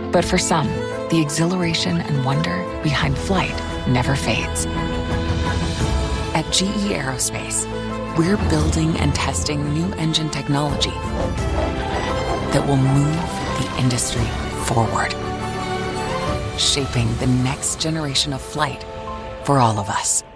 But for some, the exhilaration and wonder behind flight never fades. At GE Aerospace, we're building and testing new engine technology that will move the industry forward, shaping the next generation of flight for all of us.